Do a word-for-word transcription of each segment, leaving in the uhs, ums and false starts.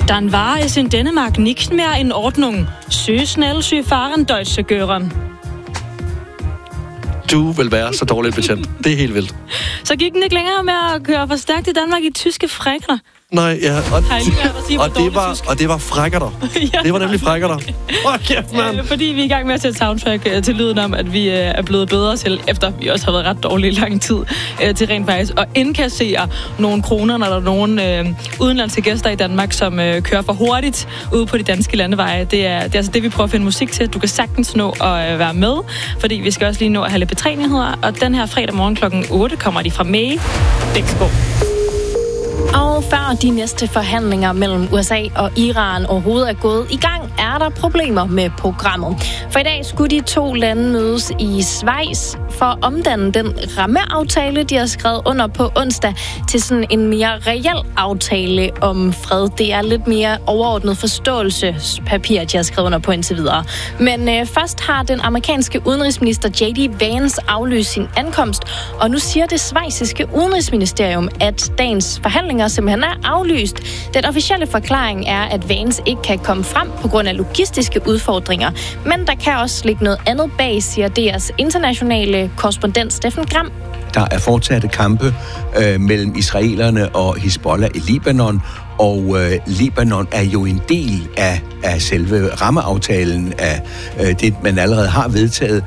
Dann war es in Dänemark nicht mehr in Ordnung. So schnell sie fahren Deutsche gøren. Du vil være så dårligt betjent. Det er helt vildt. Så gik den ikke længere med at køre for stærkt i Danmark i tyske frækker. Nej, ja. Og, sige, og, det var, og det var frækkerter. ja. Det var nemlig frækkerter. Åh, kæft, mand. Øh, fordi vi er i gang med at sætte soundtrack øh, til lyden om, at vi øh, er blevet bedre til, efter vi også har været ret dårlige i lang tid, øh, til rent faktisk at indkassere nogle kroner, når der er nogle øh, udenlandske gæster i Danmark, som øh, kører for hurtigt ude på de danske landeveje. Det er, det er altså det, vi prøver at finde musik til. Du kan sagtens nå at øh, være med, fordi vi skal også lige nå at have lidt betrænyheder. Og den her fredag morgen klokken otte kommer de fra May. Bæksgaard. Og før de næste forhandlinger mellem U S A og Iran overhovedet er gået i gang, er der problemer med programmet. For i dag skulle de to lande mødes i Schweiz for at omdanne den rammeaftale, de har skrevet under på onsdag, til sådan en mere reel aftale om fred. Det er lidt mere overordnet forståelsespapir, de har skrevet under på indtil videre. Men øh, først har den amerikanske udenrigsminister J D Vance aflyst sin ankomst, og nu siger det schweiziske udenrigsministerium, at dagens forhandlinger simpelthen er aflyst. Den officielle forklaring er, at Vance ikke kan komme frem på grund af logistiske udfordringer. Men der kan også ligge noget andet bag, siger D R's internationale korrespondent Steffen Gram. Der er fortsatte kampe øh, mellem israelerne og Hizbollah i Libanon, og øh, Libanon er jo en del af, af selve rammeaftalen af øh, det, man allerede har vedtaget.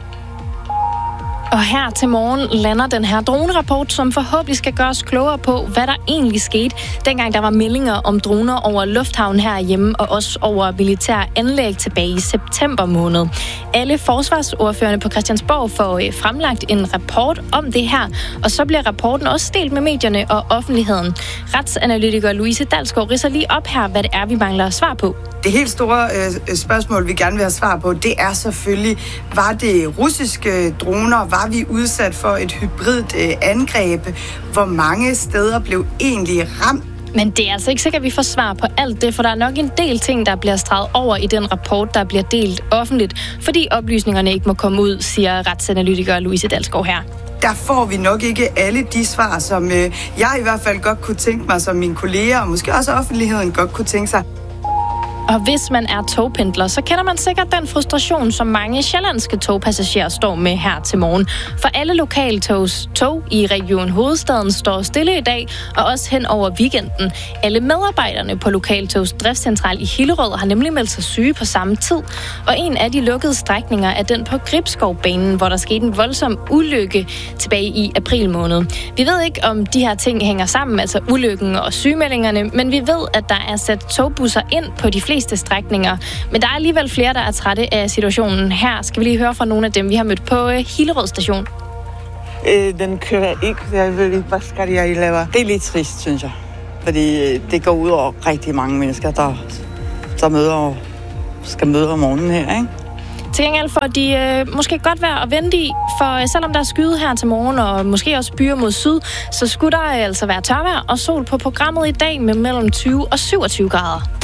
Og her til morgen lander den her drone-rapport, som forhåbentlig skal gøre os klogere på, hvad der egentlig skete, dengang der var meldinger om droner over lufthavnen herhjemme, og også over militære anlæg tilbage i september måned. Alle forsvarsordførerne på Christiansborg får fremlagt en rapport om det her, og så bliver rapporten også delt med medierne og offentligheden. Retsanalytiker Louise Dalsgaard ridser lige op her, hvad det er, vi mangler svar på. Det helt store øh, spørgsmål, vi gerne vil have svar på, det er selvfølgelig, var det russiske droner? Var vi udsat for et hybridt øh, angreb? Hvor mange steder blev egentlig ramt? Men det er altså ikke sikkert, at vi får svar på alt det, for der er nok en del ting, der bliver streget over i den rapport, der bliver delt offentligt, fordi oplysningerne ikke må komme ud, siger retsanalytiker Louise Dalsgaard her. Der får vi nok ikke alle de svar, som øh, jeg i hvert fald godt kunne tænke mig, som mine kolleger, og måske også offentligheden godt kunne tænke sig. Og hvis man er togpendler, så kender man sikkert den frustration, som mange sjællandske togpassagerer står med her til morgen. For alle lokaltogs tog i Region Hovedstaden står stille i dag, og også hen over weekenden. Alle medarbejderne på Lokaltogs driftscentral i Hillerød har nemlig meldt sig syge på samme tid. Og en af de lukkede strækninger er den på Gribskovbanen, hvor der skete en voldsom ulykke tilbage i april måned. Vi ved ikke, om de her ting hænger sammen, altså ulykken og sygemeldingerne, men vi ved, at der er sat togbusser ind på de fleste strækninger. Men der er alligevel flere, der er trætte af situationen. Her skal vi lige høre fra nogle af dem, vi har mødt på Hillerød station. Øh, den kører ikke. Jeg ved ikke, hvad skal jeg lave? Det er lidt trist, synes jeg. Fordi det går ud over rigtig mange mennesker, der, der møder, skal møde om morgenen her, ikke? Til gengæld får de øh, måske godt være at vente i, for selvom der er skyde her til morgen, og måske også byer mod syd, så skulle der altså være tørvejr og sol på programmet i dag med mellem tyve og syvogtyve grader.